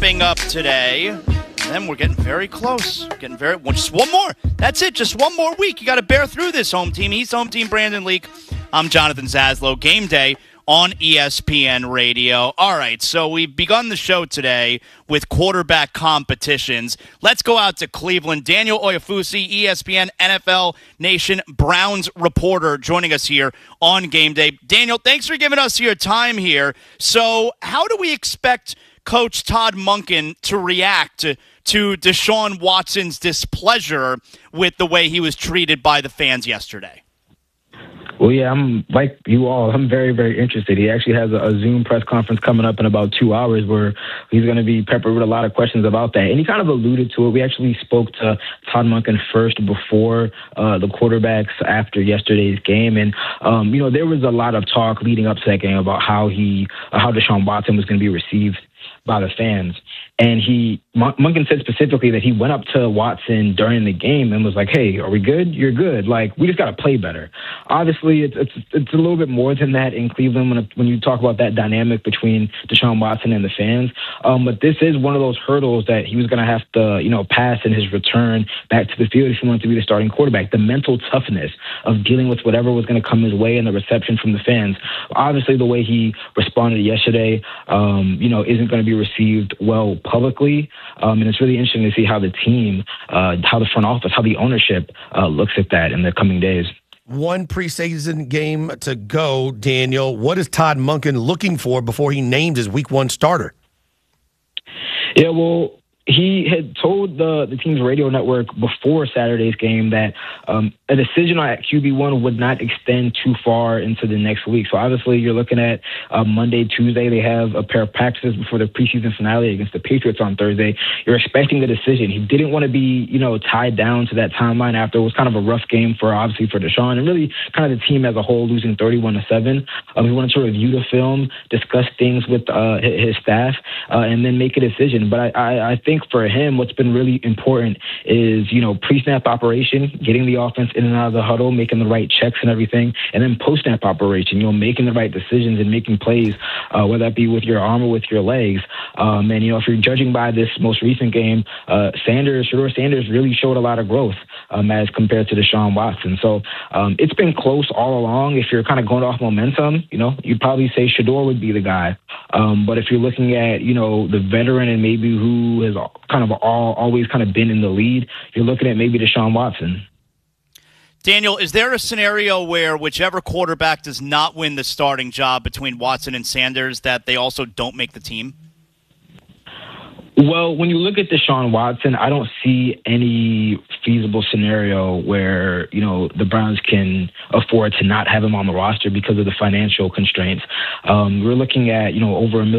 wrapping up today. And then we're getting very close. Just one more. That's it. Just one more week. You got to bear through this, home team. He's home team Brandon Leak. I'm Jonathan Zaslow. Game day on ESPN Radio. All right, so we've begun the show today with quarterback competitions. Let's go out to Cleveland. Daniel Oyefusi, ESPN NFL Nation Browns reporter, joining us here on Game Day. Daniel, thanks for giving us your time here. So how do we expect Coach Todd Monken to react to Deshaun Watson's displeasure with the way he was treated by the fans yesterday? Well, yeah, I'm like you all. I'm very, very interested. He actually has a Zoom press conference coming up in about 2 hours where he's going to be peppered with a lot of questions about that. And he kind of alluded to it. We actually spoke to Todd Monken first before the quarterbacks after yesterday's game. And, there was a lot of talk leading up to that game about how Deshaun Watson was going to be received by the fans. And Monken said specifically that he went up to Watson during the game and was like, "Hey, are we good? You're good. Like, we just got to play better." Obviously, it's a little bit more than that in Cleveland when you talk about that dynamic between Deshaun Watson and the fans. But this is one of those hurdles that he was going to have to, pass in his return back to the field if he wanted to be the starting quarterback. The mental toughness of dealing with whatever was going to come his way and the reception from the fans. Obviously, the way he responded yesterday, isn't going to be received well publicly. And it's really interesting to see how the team, how the front office, how the ownership looks at that in the coming days. One preseason game to go, Daniel. What is Todd Monken looking for before he named his Week 1 starter? Yeah, well, he had told the team's radio network before Saturday's game that a decision at QB1 would not extend too far into the next week. So obviously you're looking at Monday, Tuesday. They have a pair of practices before the preseason finale against the Patriots on Thursday. You're expecting the decision. He didn't want to be, tied down to that timeline after it was kind of a rough game for Deshaun and really kind of the team as a whole, losing 31-7. He wanted to review the film, discuss things with his staff, and then make a decision. But I think for him, what's been really important is, pre-snap operation, getting the offense in and out of the huddle, making the right checks and everything, and then post-snap operation, making the right decisions and making plays, whether that be with your arm or with your legs. And, if you're judging by this most recent game, Shedeur Sanders really showed a lot of growth as compared to Deshaun Watson. So it's been close all along. If you're kind of going off momentum, you'd probably say Shedeur would be the guy. But if you're looking at, the veteran and maybe who has kind of always kind of been in the lead, you're looking at maybe Deshaun Watson. Daniel, is there a scenario where whichever quarterback does not win the starting job between Watson and Sanders that they also don't make the team? Well, when you look at Deshaun Watson, I don't see any feasible scenario where, the Browns can afford to not have him on the roster because of the financial constraints. We're looking at, over $100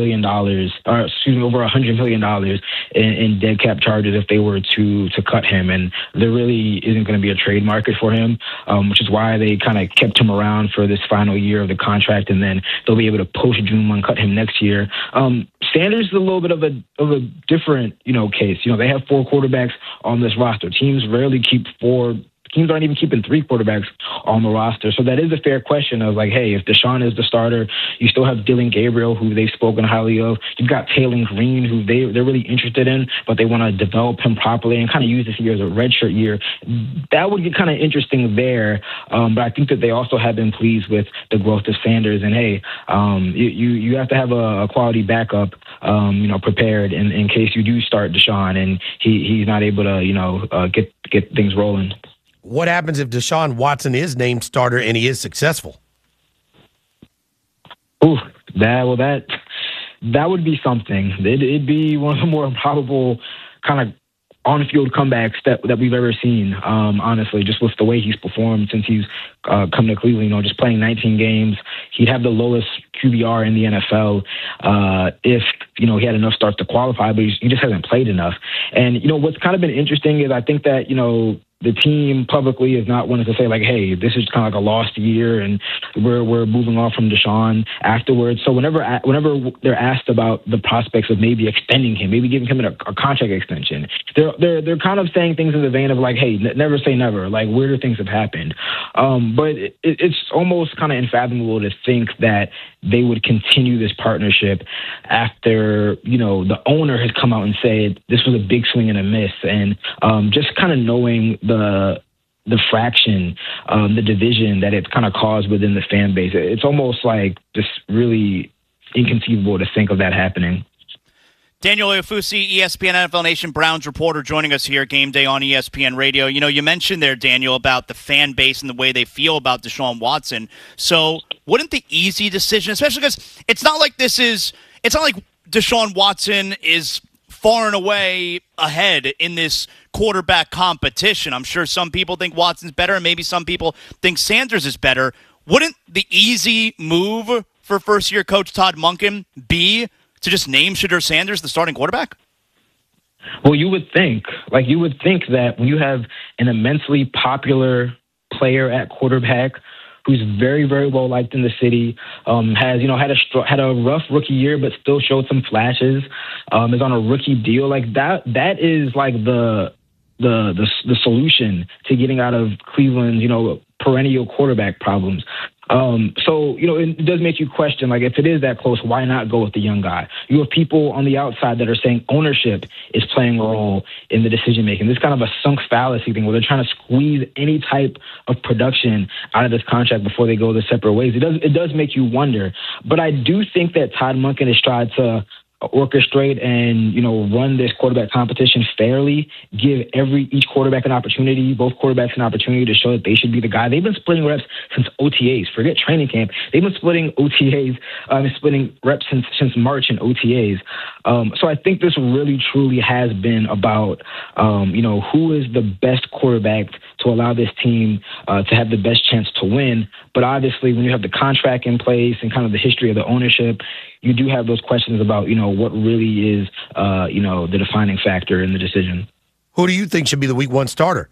million in dead cap charges if they were to cut him. And there really isn't going to be a trade market for him, which is why they kind of kept him around for this final year of the contract. And then they'll be able to post June 1 cut him next year. Sanders is a little bit of a different, case. They have 4 quarterbacks on this roster. Teams rarely keep 4. Teams aren't even keeping 3 quarterbacks on the roster. So that is a fair question of like, hey, if Deshaun is the starter, you still have Dillon Gabriel, who they've spoken highly of. You've got Taylor Green, who they're really interested in, but they want to develop him properly and kind of use this year as a redshirt year. That would get kind of interesting there. But I think that they also have been pleased with the growth of Sanders. And hey, you have to have a quality backup, prepared in case you do start Deshaun and he's not able to, get things rolling. What happens if Deshaun Watson is named starter and he is successful? Ooh, that would be something. It'd be one of the more improbable kind of on-field comebacks that we've ever seen, honestly, just with the way he's performed since he's come to Cleveland. Just playing 19 games, he'd have the lowest QBR in the NFL if, he had enough starts to qualify, but he just hasn't played enough. And, what's kind of been interesting is I think that, the team publicly is not wanting to say like, hey, this is kind of like a lost year and we're moving on from Deshaun afterwards. So whenever they're asked about the prospects of maybe extending him, maybe giving him a contract extension, they're kind of saying things in the vein of like, hey, never say never. Like, weirder things have happened. But it's almost kind of unfathomable to think that they would continue this partnership after, the owner has come out and said this was a big swing and a miss. And just kind of knowing the fraction, the division that it's kind of caused within the fan base, it's almost like just really inconceivable to think of that happening. Daniel Oyefusi, ESPN NFL Nation Browns reporter, joining us here game day on ESPN Radio. You mentioned there, Daniel, about the fan base and the way they feel about Deshaun Watson. So wouldn't the easy decision, especially because it's not like Deshaun Watson is far and away ahead in this quarterback competition. I'm sure some people think Watson's better, and maybe some people think Sanders is better. Wouldn't the easy move for first-year coach Todd Monken be to just name Shedeur Sanders the starting quarterback? Well, you would think that when you have an immensely popular player at quarterback who's very, very well liked in the city, had a rough rookie year, but still showed some flashes, is on a rookie deal like that. That is like the solution to getting out of Cleveland's, perennial quarterback problems. So it does make you question, like, if it is that close, why not go with the young guy? You have people on the outside that are saying ownership is playing a role in the decision-making. This is kind of a sunk fallacy thing where they're trying to squeeze any type of production out of this contract before they go their separate ways. It does make you wonder. But I do think that Todd Monken has tried to orchestrate and, run this quarterback competition fairly, give each quarterback an opportunity, both quarterbacks an opportunity to show that they should be the guy. They've been splitting reps since OTAs. Forget training camp. They've been splitting OTAs, splitting reps since March in OTAs. So I think this really, truly has been about, who is the best quarterback to allow this team to have the best chance to win. But obviously, when you have the contract in place and kind of the history of the ownership, you do have those questions about, what really is, the defining factor in the decision. Who do you think should be the week one starter?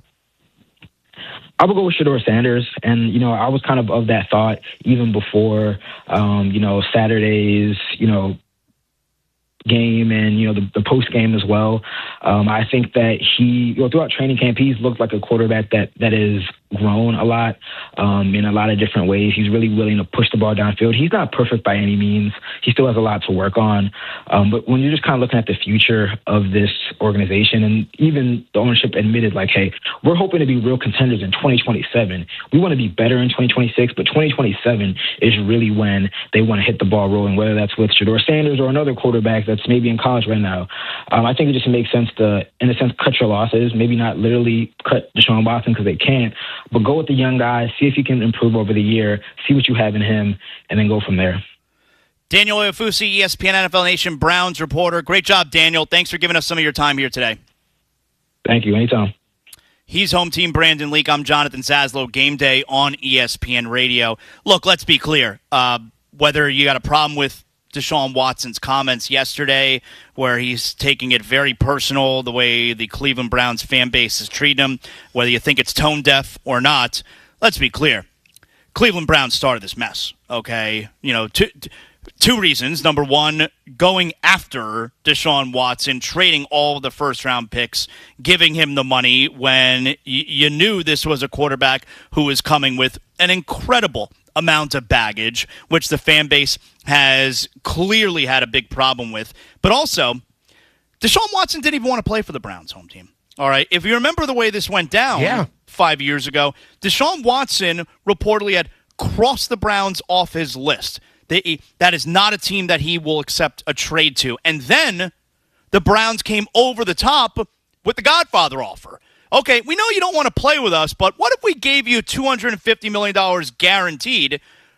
I would go with Shedeur Sanders. And, I was kind of that thought even before, Saturday's, game and, the post game as well. I think that he, throughout training camp, he's looked like a quarterback that is grown a lot in a lot of different ways. He's really willing to push the ball downfield. He's not perfect by any means. He still has a lot to work on. But when you're just kind of looking at the future of this organization, and even the ownership admitted, like, hey, we're hoping to be real contenders in 2027. We want to be better in 2026, but 2027 is really when they want to hit the ball rolling, whether that's with Shedeur Sanders or another quarterback that's maybe in college right now. I think it just makes sense to, in a sense, cut your losses, maybe not literally cut Deshaun Watson because they can't, but go with the young guy, see if he can improve over the year, see what you have in him, and then go from there. Daniel Oyefusi, ESPN NFL Nation Browns reporter. Great job, Daniel. Thanks for giving us some of your time here today. Thank you. Anytime. He's home team Brandon Leak. I'm Jonathan Zaslow. Game day on ESPN Radio. Look, let's be clear. Whether you got a problem with Deshaun Watson's comments yesterday, where he's taking it very personal, the way the Cleveland Browns fan base is treating him, whether you think it's tone deaf or not, let's be clear. Cleveland Browns started this mess, okay? Two reasons. Number one, going after Deshaun Watson, trading all the first-round picks, giving him the money when you knew this was a quarterback who was coming with an incredible amount of baggage, which the fan base has clearly had a big problem with. But also, Deshaun Watson didn't even want to play for the Browns home team. All right, if you remember the way this went down 5 years ago, Deshaun Watson reportedly had crossed the Browns off his list. That is not a team that he will accept a trade to. And then the Browns came over the top with the Godfather offer. Okay, we know you don't want to play with us, but what if we gave you $250 million guaranteed?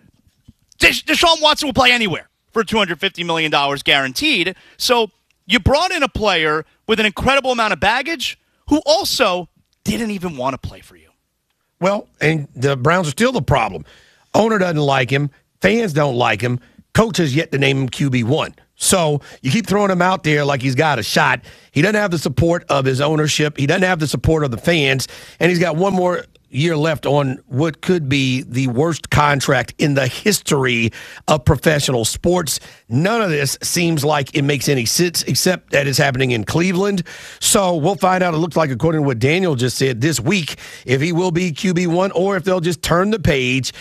Deshaun Watson will play anywhere for $250 million guaranteed. So you brought in a player with an incredible amount of baggage who also didn't even want to play for you. Well, and the Browns are still the problem. Owner doesn't like him. Fans don't like him. Coach has yet to name him QB1. So you keep throwing him out there like he's got a shot. He doesn't have the support of his ownership. He doesn't have the support of the fans. And he's got one more year left on what could be the worst contract in the history of professional sports. None of this seems like it makes any sense, except that it's happening in Cleveland. So we'll find out, it looks like, according to what Daniel just said, this week, if he will be QB1 or if they'll just turn the page